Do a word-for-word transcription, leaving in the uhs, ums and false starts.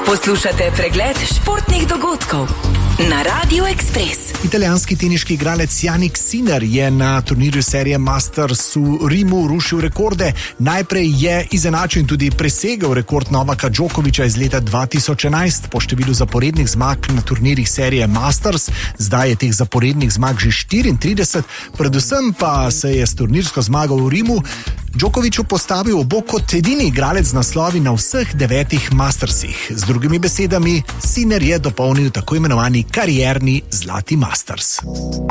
Poslušate pregled športnih dogodkov na Radio Express. Italijanski teniški igralec Jannik Sinner je na turnirju serije Masters v Rimu rušil rekorde. Najprej je izenačil in tudi presegel rekord Novaka Djokovića iz leta dva tisoč enajst po številu zaporednih zmag na turnirjih serije Masters. Zdaj je teh zaporednih zmag že štiriintrideset, predvsem pa se je s turnirsko zmago v Rimu Djokoviću postavil ob bok kot edini igralec z naslovi na vseh devetih Mastersih. Z drugimi besedami, Sinner je dopolnil tako imenovani karierni zlati Masters.